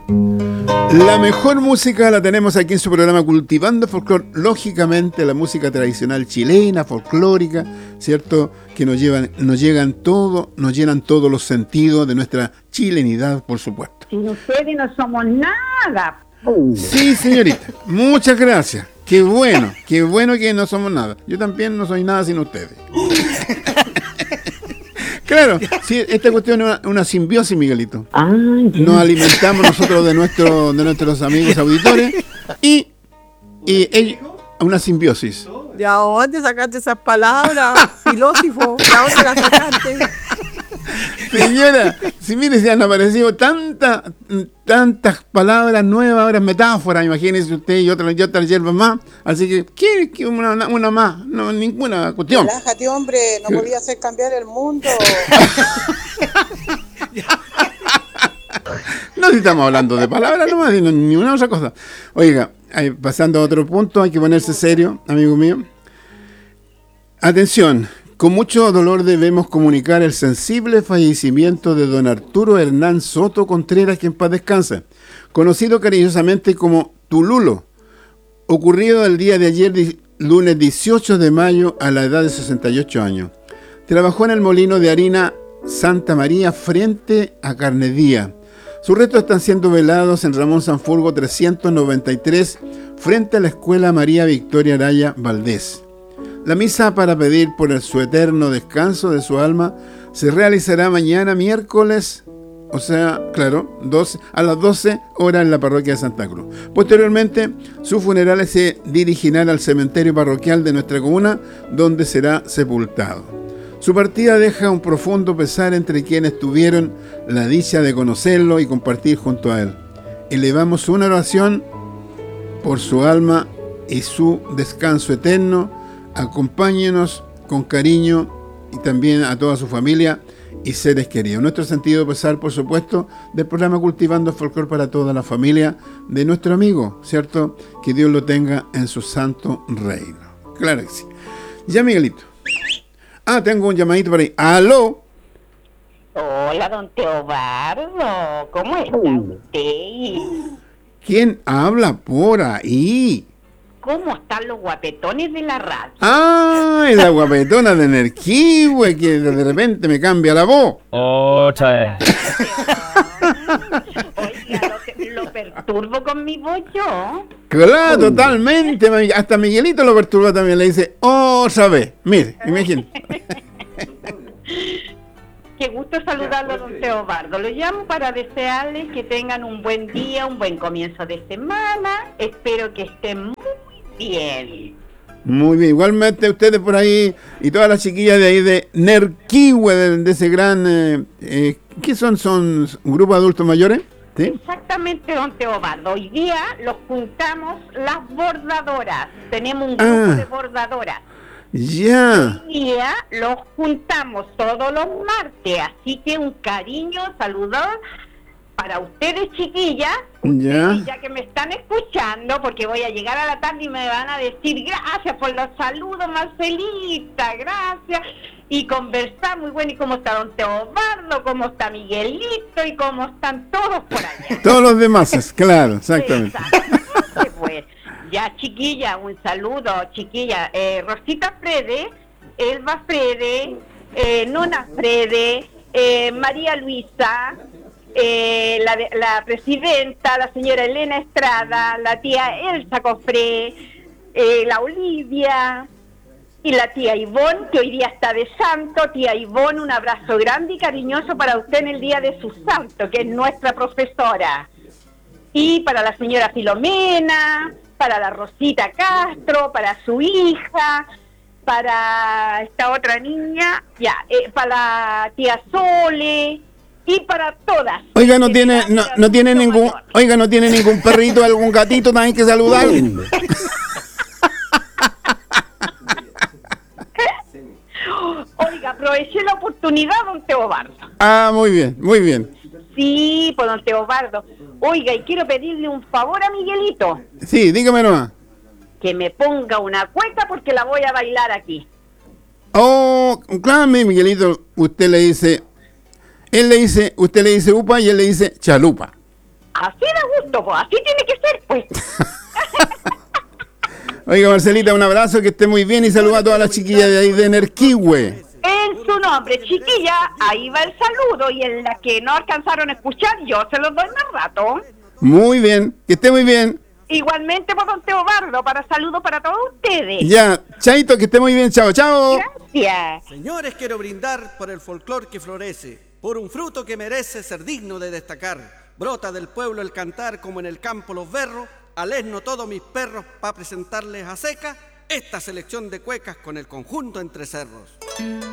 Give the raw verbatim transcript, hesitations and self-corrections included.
La mejor música la tenemos aquí en su programa Cultivando Folclor. Lógicamente la música tradicional chilena, folclórica, ¿cierto? Que nos llevan, nos llegan todo, nos llenan todos los sentidos de nuestra chilenidad, por supuesto. Sin ustedes no somos nada. Sí, señorita. Muchas gracias. Qué bueno, qué bueno que no somos nada. Yo también no soy nada sin ustedes. Claro, sí, esta cuestión es una, una simbiosis, Miguelito. Ay, Nos alimentamos nosotros de nuestro, de nuestros amigos auditores y, y ellos, una simbiosis. ¿De dónde sacaste esas palabras, filósofo? ¿De dónde las sacaste? Señora, si mire, se han aparecido tantas tantas palabras nuevas, ahora metáforas, imagínese usted, y otras y otras hierbas más. Así que, ¿qué, qué una, una más? No, ninguna cuestión. Relájate, hombre, no podía hacer cambiar el mundo. No, si estamos hablando de palabras nomás, ni, ni una otra cosa. Oiga, eh, pasando a otro punto, hay que ponerse serio, amigo mío. Atención. Con mucho dolor debemos comunicar el sensible fallecimiento de don Arturo Hernán Soto Contreras, que en paz descansa, conocido cariñosamente como Tululo, ocurrido el día de ayer, lunes dieciocho de mayo, a la edad de sesenta y ocho años. Trabajó en el molino de harina Santa María frente a Carnedía. Sus restos están siendo velados en Ramón Sanfurgo trescientos noventa y tres, frente a la Escuela María Victoria Araya Valdés. La misa para pedir por el, su eterno descanso de su alma se realizará mañana miércoles, o sea, claro, doce, a las doce horas en la parroquia de Santa Cruz. Posteriormente, sus funerales se dirigirán al cementerio parroquial de nuestra comuna, donde será sepultado. Su partida deja un profundo pesar entre quienes tuvieron la dicha de conocerlo y compartir junto a él. Elevamos una oración por su alma y su descanso eterno. Acompáñenos con cariño y también a toda su familia y seres queridos. Nuestro sentido pesar, por supuesto, del programa Cultivando Folclor para toda la familia de nuestro amigo, ¿cierto? Que Dios lo tenga en su santo reino. Claro que sí. Ya, Miguelito. Ah, tengo un llamadito por ahí. ¡Aló! hola, don Teobardo. ¿Cómo está usted? ¿Quién habla por ahí? ¿Cómo están los guapetones de la radio? ¡Ay, la guapetona de Nerquihue, que de repente me cambia la voz! Otra vez. Oiga, lo, lo perturbo con mi voz yo. Claro, totalmente. Hasta Miguelito lo perturba también. Le dice, otra vez. Mire, imagínate. Qué gusto saludarlo, don Teobardo. Lo llamo para desearles que tengan un buen día, un buen comienzo de semana. Espero que estén muy bien. Muy bien, igualmente ustedes por ahí y todas las chiquillas de ahí de Nerquihue, de, de ese gran... Eh, eh, ¿Qué son? ¿Son un grupo de adultos mayores? ¿Sí? Exactamente, don Teobardo. Hoy día los juntamos las bordadoras. Tenemos un grupo Ah. de bordadoras. Ya. Hoy día los juntamos todos los martes. Así que un cariño, saludar para ustedes, chiquillas. Ya. Ya que me están escuchando, porque voy a llegar a la tarde y me van a decir gracias por los saludos, Marcelita, gracias, y conversar muy bueno. ¿Y cómo está don Teobardo? ¿Cómo está Miguelito? ¿Y cómo están todos por allá? Todos los demás, claro, exactamente. Exactamente, pues. Ya, chiquilla, un saludo, chiquilla. Eh, Rosita Frede, Elba Frede, eh, Nona Frede, eh, María Luisa, Eh, la, la presidenta, la señora Elena Estrada, la tía Elsa Cofré, eh, la Olivia y la tía Ivonne, que hoy día está de santo. Tía Ivonne, un abrazo grande y cariñoso para usted en el día de su santo, que es nuestra profesora. Y para la señora Filomena, para la Rosita Castro, para su hija, para esta otra niña, ya, eh, para la tía Sole. Y para todas. Oiga, no tiene, no, no tiene ningún, mayor. oiga, no tiene ningún perrito, algún gatito también que saludar. Oiga, aproveché la oportunidad, don Teobardo. Ah, muy bien, muy bien. Sí, pues don Teobardo. Oiga, y quiero pedirle un favor a Miguelito. Sí, dígame nomás. Que me ponga una cueca porque la voy a bailar aquí. Oh, claro, mi Miguelito, usted le dice, él le dice, usted le dice upa y él le dice chalupa. Así da gusto, pues, así tiene que ser, pues. Oiga, Marcelita, un abrazo, que esté muy bien y saluda a todas las chiquillas de ahí de Nerquihue. En su nombre, chiquilla, ahí va el saludo, y en la que no alcanzaron a escuchar, yo se los doy más rato. Muy bien, que esté muy bien. Igualmente por don Teobardo, para saludos para todos ustedes. Ya, chaito, que esté muy bien, chao, chao. Gracias. Señores, quiero brindar por el folclor que florece, por un fruto que merece ser digno de destacar. Brota del pueblo el cantar como en el campo los berros, al esno todos mis perros pa' presentarles a seca esta selección de cuecas con el conjunto Entre Cerros.